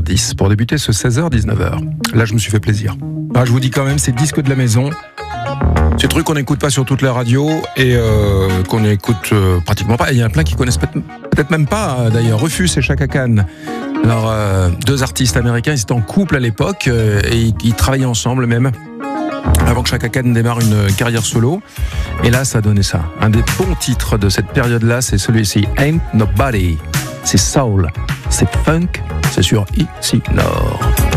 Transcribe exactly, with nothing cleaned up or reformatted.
dix pour débuter ce seize heures dix-neuf heures. Là, je me suis fait plaisir. Ah, je vous dis quand même, c'est le disque de la maison. C'est truc qu'on n'écoute pas sur toutes les radios et euh, qu'on n'écoute euh, pratiquement pas. Il y en a plein qui connaissent peut-être même pas, euh, d'ailleurs. Rufus et Chaka Khan. Alors, euh, deux artistes américains, ils étaient en couple à l'époque euh, et ils, ils travaillaient ensemble même. Avant que Chaka Khan démarre une carrière solo. Et là, ça a donné ça. Un des bons titres de cette période-là, c'est celui-ci, Ain't Nobody. C'est soul, c'est funk, c'est sur Ici Nord.